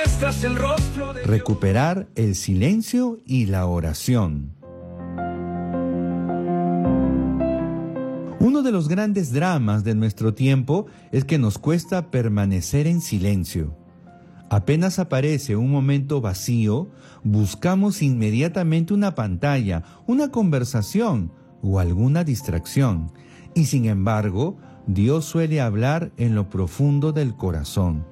Recuperar el silencio y la oración. Uno de los grandes dramas de nuestro tiempo es que nos cuesta permanecer en silencio. Apenas aparece un momento vacío, buscamos inmediatamente una pantalla, una conversación o alguna distracción. Y sin embargo, Dios suele hablar en lo profundo del corazón.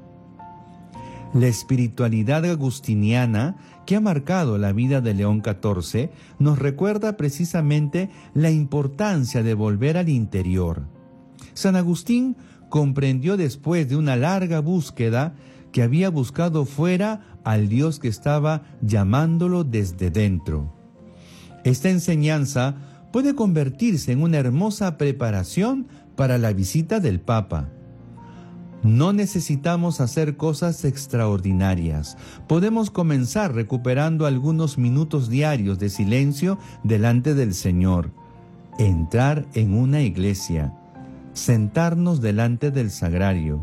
La espiritualidad agustiniana que ha marcado la vida de León XIV nos recuerda precisamente la importancia de volver al interior. San Agustín comprendió después de una larga búsqueda que había buscado fuera al Dios que estaba llamándolo desde dentro. Esta enseñanza puede convertirse en una hermosa preparación para la visita del Papa. No necesitamos hacer cosas extraordinarias. Podemos comenzar recuperando algunos minutos diarios de silencio delante del Señor. Entrar en una iglesia. Sentarnos delante del sagrario.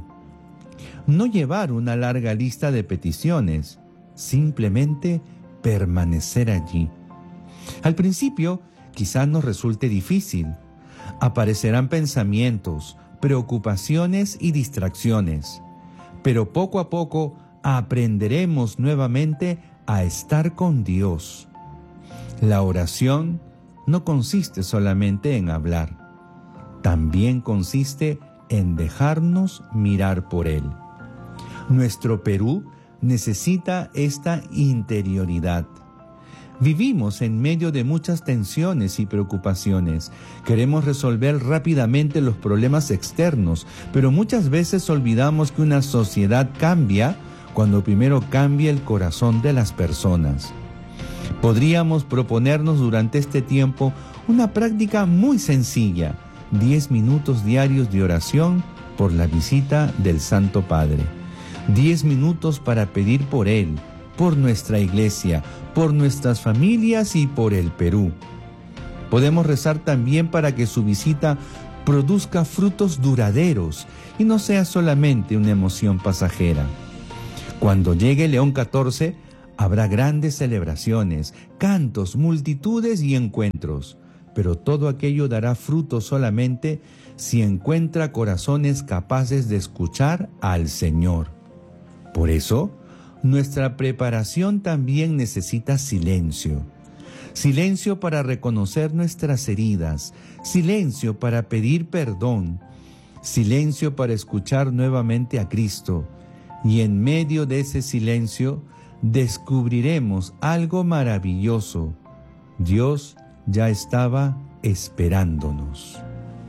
No llevar una larga lista de peticiones. Simplemente permanecer allí. Al principio, quizás nos resulte difícil. Aparecerán pensamientos, preocupaciones y distracciones, pero poco a poco aprenderemos nuevamente a estar con Dios. La oración no consiste solamente en hablar, también consiste en dejarnos mirar por Él. Nuestro Perú necesita esta interioridad. Vivimos en medio de muchas tensiones y preocupaciones. Queremos resolver rápidamente los problemas externos, pero muchas veces olvidamos que una sociedad cambia cuando primero cambia el corazón de las personas. Podríamos proponernos durante este tiempo una práctica muy sencilla: 10 minutos diarios de oración por la visita del Santo Padre. 10 minutos para pedir por Él, por nuestra iglesia, por nuestras familias y por el Perú. Podemos rezar también para que su visita produzca frutos duraderos y no sea solamente una emoción pasajera. Cuando llegue León XIV, habrá grandes celebraciones, cantos, multitudes y encuentros, pero todo aquello dará fruto solamente si encuentra corazones capaces de escuchar al Señor. Por eso, nuestra preparación también necesita silencio. Silencio para reconocer nuestras heridas, silencio para pedir perdón, silencio para escuchar nuevamente a Cristo. Y en medio de ese silencio descubriremos algo maravilloso. Dios ya estaba esperándonos.